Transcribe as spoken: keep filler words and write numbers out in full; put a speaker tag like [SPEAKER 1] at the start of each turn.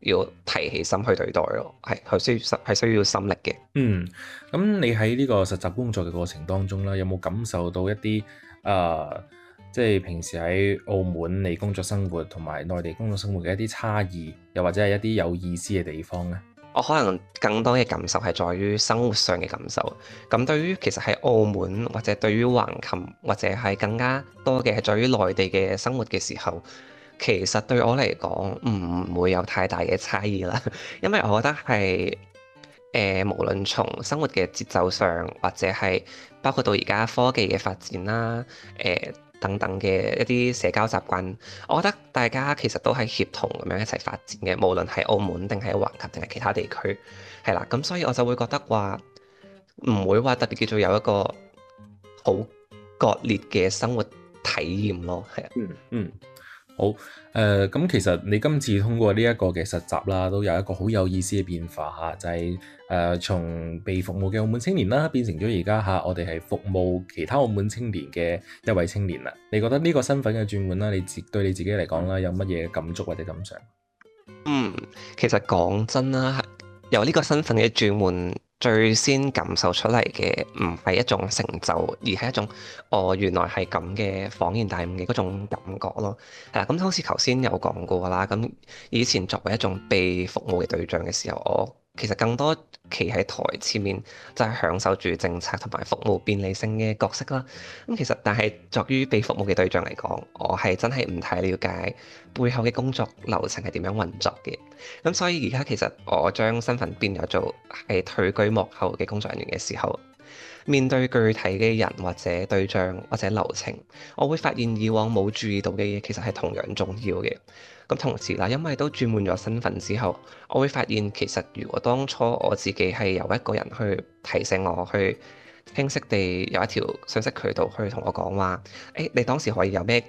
[SPEAKER 1] 要提起心去對待咯，係係需要心係需要心力嘅。
[SPEAKER 2] 嗯，咁你喺呢個實習工作嘅過程當中啦，有冇感受到一啲誒、呃即係平時喺澳門你工作生活同埋內地工作生活嘅一啲差異，又或者係一啲有意思嘅地方呢？
[SPEAKER 1] 我可能更多嘅感受係在於生活上嘅感受。咁對於其實喺澳門或者對於橫琴或者係更加多嘅係在於內地嘅生活嘅時候，其實對我嚟講唔會有太大嘅差異啦。因為我覺得係誒、呃，無論從生活嘅節奏上，或者係包括到而家科技嘅發展啦，誒、等等嘅一啲社交習慣，我覺得大家其實都係協同咁樣一齊發展嘅，無論係澳門定係橫琴定係其他地區，係啦。咁所以我就會覺得話唔會話特別叫做有一個好割裂嘅生活體驗咯，係啊。
[SPEAKER 2] 嗯嗯。好，誒、呃、咁其實你今次通過呢一個嘅實習啦，都有一個好有意思嘅變化嚇，就係、是、誒、呃、從被服務嘅澳門青年啦，變成咗而家嚇我哋係服務其他澳門青年嘅一位青年啦。你覺得呢個身份嘅轉換啦，你自對你自己嚟講啦，有乜嘢感觸或者感想？
[SPEAKER 1] 嗯，其實講真啦，由呢個身份嘅轉換，最先感受出嚟嘅唔係一種成就，而係一種哦原來係咁嘅恍然大悟嘅嗰種感覺咯。係啦，咁好似頭先有講過啦，咁以前作為一種被服務嘅對象嘅時候，我其實更多企喺台前面，就係享受住政策同埋服務便利性嘅角色啦。咁其實但係作於被服務嘅對象嚟講，我係真係唔太了解背後嘅工作流程係點樣運作嘅。咁所以而家其實我將身份變咗做係退居幕後嘅工作人員嘅時候，面對具體嘅人或者對象或者流程，我會發現以往冇注意到嘅嘢其實係同樣重要嘅。咁同時啦，因為都轉換咗身份之後，我會發現其實如果當初我自己係由一個人去提醒我去清晰地有一條信息渠道去同我講話，誒你當時可以有咩